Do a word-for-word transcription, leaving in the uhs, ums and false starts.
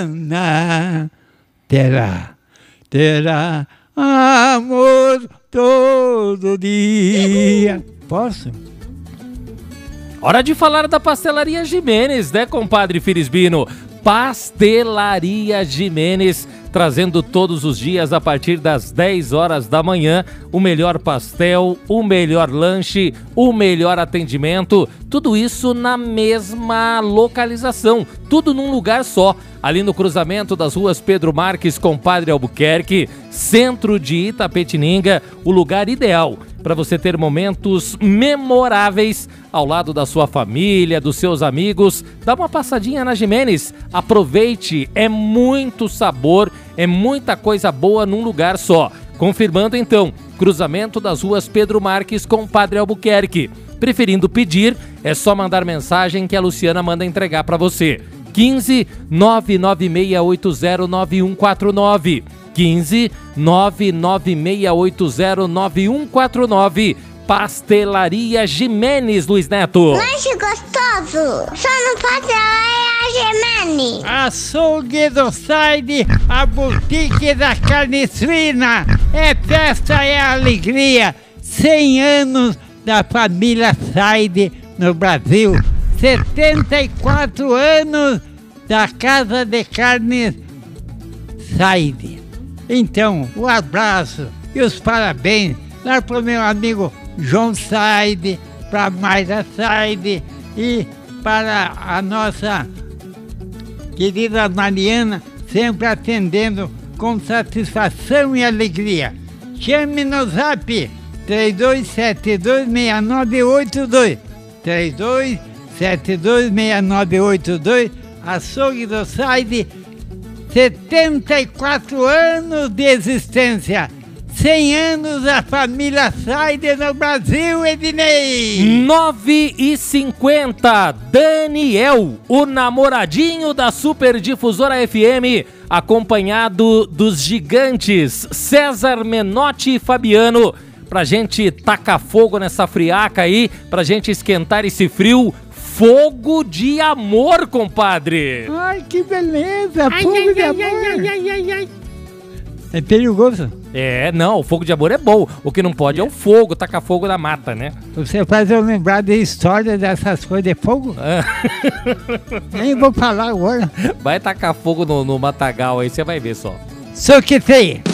Luciana terá, terá amor todo dia. Posso? Hora de falar da Pastelaria Jimenez, né, compadre Firisbino? Pastelaria Jimenez, trazendo todos os dias a partir das dez horas da manhã o melhor pastel, o melhor lanche, o melhor atendimento, tudo isso na mesma localização, tudo num lugar só, ali no cruzamento das ruas Pedro Marques com Padre Albuquerque, centro de Itapetininga, o lugar ideal para você ter momentos memoráveis ao lado da sua família, dos seus amigos. Dá uma passadinha na Jimenez, aproveite, é muito sabor, é muita coisa boa num lugar só. Confirmando então, cruzamento das ruas Pedro Marques com Padre Albuquerque. Preferindo pedir, é só mandar mensagem que a Luciana manda entregar para você. quinze, nove nove seis oito zero nove um quatro nove. quinze, nove nove seis oito zero nove um quatro nove. Pastelaria Jimenez, Luiz Neto. Lanche gostoso, só no Pastelaria Jimenez. Açougue do Saide, a boutique da carne suína. É festa, é alegria. cem anos da família Saide no Brasil. setenta e quatro anos da Casa de Carnes Saide. Então, o abraço e os parabéns lá para o meu amigo João Saide, para a Mayra Saide e para a nossa querida Mariana, sempre atendendo com satisfação e alegria. Chame no zap três dois sete dois seis nove oito dois. três dois sete dois seis nove oito dois. Açougue do Saide, setenta e quatro anos de existência. cem anos da família Saide no Brasil, Ednei. nove e cinquenta, Daniel, o namoradinho da Superdifusora F M, acompanhado dos gigantes César Menotti e Fabiano, pra gente tacar fogo nessa friaca aí, pra gente esquentar esse frio. Fogo de amor, compadre! Ai, que beleza! Ai, Fogo ai, de ai, amor! ai, ai, ai, ai. É perigoso. É, não, o fogo de amor é bom. O que não pode é o fogo, tacar fogo na mata, né? Você faz eu lembrar de história dessas coisas de fogo? Nem vou falar agora. Vai tacar fogo no, no matagal aí, você vai ver só. Só que tem.